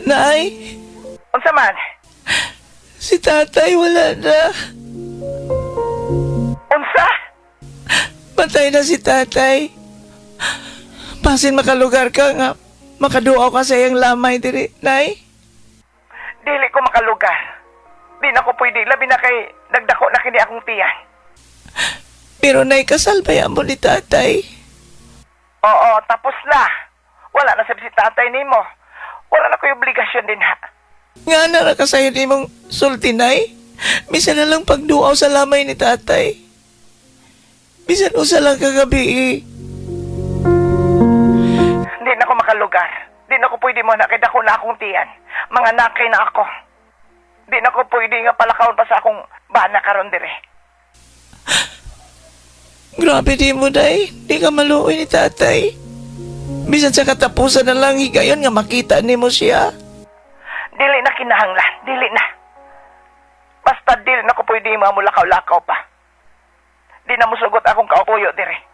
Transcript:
Nay, Unsa man? si tatay wala na. Unsa? Patay na si tatay. Pasin makalugar ka nga, makaduaw ka sa iyang lamay diri, Nay. Dili ko makalugar. Di na ko pwede, labi na kay nagdako na kini akong tiyan. Pero Nay, kasal ba yan mo ni tatay? Oo, tapos na. Wala na sab si tatay nimo. Wala na ko'y obligasyon din ha. Nga na ka sa'yo ni mong sulti, Nay. Bisan na lang pagduaw sa lamay ni tatay. Bisan usa lang kagabi eh. Di na ko makalugar. Di na ko pwede mo na kay dako na akong tiyan. Mga nakay na ako. Di na ko pwede nga palakaon pa sa akong bana karon dire. Grabe di mo, Day. Di ka maluoy ni tatay. Bisan sa katapusan na lang higayon nga makita ni mo siya. Dili na kinahanglan. Dili na. Basta dili na ko pwede mamulakaw-lakaw pa. Di na musugot akong kaupuyo dire.